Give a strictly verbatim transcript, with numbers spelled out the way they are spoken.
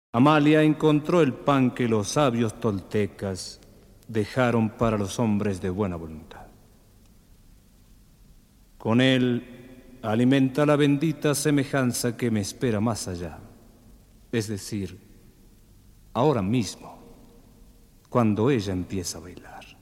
Amalia encontró el pan que los sabios toltecas dejaron para los hombres de buena voluntad. Con él alimenta la bendita semejanza que me espera más allá, es decir, ahora mismo, cuando ella empieza a bailar.